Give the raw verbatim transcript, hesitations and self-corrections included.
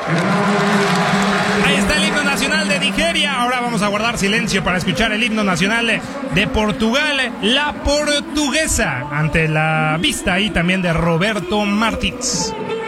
Ahí está el himno nacional de Nigeria. Ahora vamos a guardar silencio para escuchar el himno nacional de Portugal, la portuguesa, ante la vista ahí también de Roberto Martins.